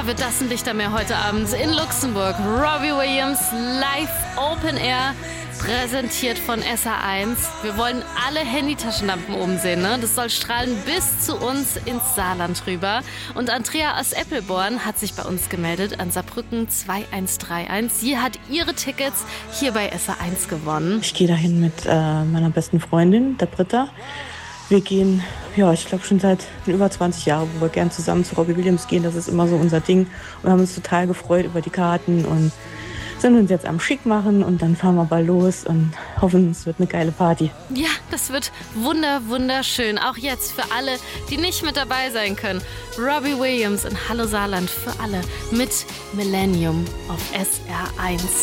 wird das ein Lichtermeer heute Abend in Luxemburg. Robbie Williams live Open Air, präsentiert von SA1. Wir wollen alle Handytaschenlampen oben sehen, ne? Das soll strahlen bis zu uns ins Saarland rüber. Und Andrea aus Eppelborn hat sich bei uns gemeldet an Saarbrücken 2131. Sie hat ihre Tickets hier bei SA1 gewonnen. Ich gehe dahin mit meiner besten Freundin, der Britta. Wir gehen, ich glaube schon seit über 20 Jahren, wo wir gern zusammen zu Robbie Williams gehen. Das ist immer so unser Ding. Und haben uns total gefreut über die Karten und sind uns jetzt am Schick machen und dann fahren wir bald los und hoffen, es wird eine geile Party. Ja, das wird wunderschön. Auch jetzt für alle, die nicht mit dabei sein können. Robbie Williams in Hallo Saarland für alle mit Millennium auf SR1.